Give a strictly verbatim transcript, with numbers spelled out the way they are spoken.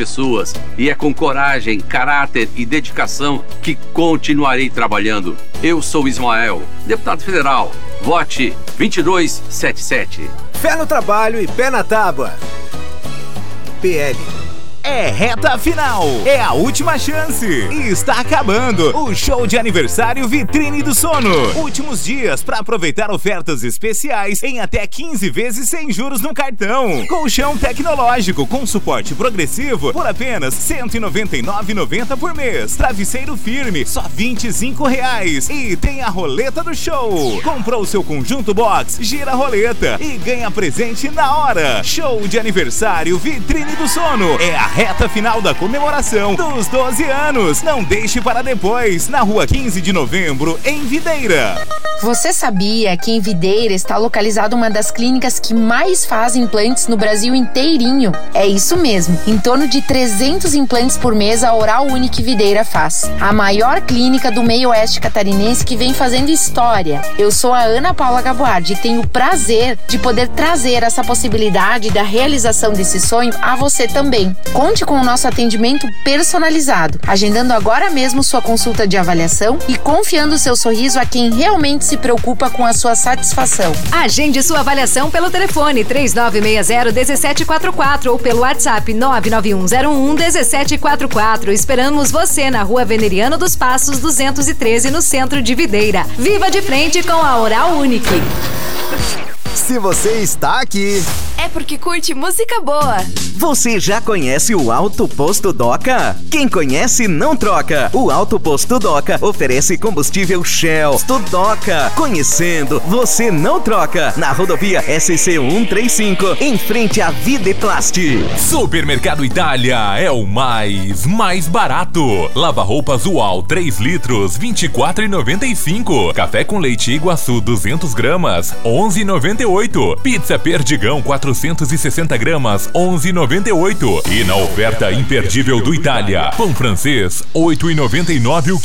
pessoas e é com coragem, caráter e dedicação que continuarei trabalhando. Eu sou Ismael, deputado federal. Vote vinte e dois setenta e sete. Fé no trabalho e pé na tábua. P L. É reta final, é a última chance e está acabando o show de aniversário Vitrine do Sono. Últimos dias para aproveitar ofertas especiais em até quinze vezes sem juros no cartão. Colchão tecnológico com suporte progressivo por apenas cento e noventa e nove reais e noventa centavos por mês. Travesseiro firme, só vinte e cinco reais. E tem a roleta do show. Comprou o seu conjunto box, gira a roleta e ganha presente na hora. Show de aniversário Vitrine do Sono. É a reta final da comemoração dos doze anos. Não deixe para depois, na rua quinze de novembro, em Videira. Você sabia que em Videira está localizada uma das clínicas que mais faz implantes no Brasil inteirinho? É isso mesmo, em torno de trezentos implantes por mês a Oral Unique Videira faz. A maior clínica do meio oeste catarinense que vem fazendo história. Eu sou a Ana Paula Gaboardi e tenho o prazer de poder trazer essa possibilidade da realização desse sonho a você também. Conte com o nosso atendimento personalizado, agendando agora mesmo sua consulta de avaliação e confiando seu sorriso a quem realmente se preocupa com a sua satisfação. Agende sua avaliação pelo telefone três nove seis zero um sete quatro quatro ou pelo WhatsApp nove nove um zero um um sete quatro quatro. Esperamos você na Rua Veneriano dos Passos duzentos e treze, no centro de Videira. Viva de frente com a Oral Unique. Se você está aqui, é porque curte música boa. Você já conhece o Alto Posto Doca? Quem conhece não troca. O Alto Posto Doca oferece combustível Shell. Doca. Conhecendo, você não troca. Na rodovia S C cento e trinta e cinco, em frente à Videplast. Supermercado Itália é o mais, mais barato. Lava roupas Ual três litros, vinte e quatro reais e noventa e cinco centavos. Café com leite Iguaçu duzentas gramas, onze reais e noventa e oito centavos. Pizza Perdigão quatrocentos e sessenta gramas, onze reais e noventa e oito centavos. E na oferta imperdível do Itália, pão francês oito reais e noventa e nove centavos.